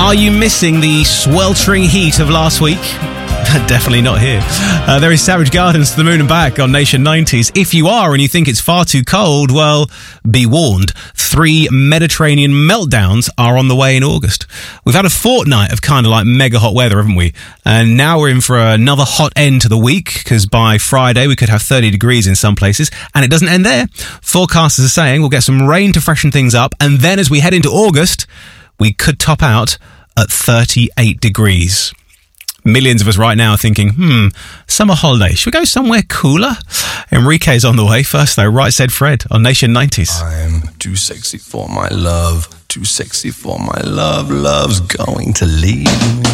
Are you missing the sweltering heat of last week? Definitely not here. There is Savage Gardens to the Moon and Back on Nation 90s. If you are and you think it's far too cold, well, be warned. 3 Mediterranean meltdowns are on the way in August. We've had a fortnight of kind of like mega hot weather, haven't we? And now we're in for another hot end to the week, because by Friday we could have 30 degrees in some places. And it doesn't end there. Forecasters are saying we'll get some rain to freshen things up. And then as we head into August, we could top out at 38 degrees. Millions of us right now are thinking, summer holiday. Should we go somewhere cooler? Enrique's on the way. First, though, Right Said Fred on Nation 90s. I'm too sexy for my love. Too sexy for my love. Love's going to leave me.